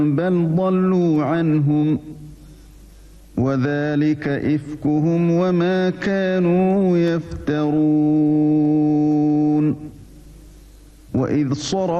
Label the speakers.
Speaker 1: بل ضلوا عنهم وذلك إفكهم وما كانوا يفترون وإذ صرف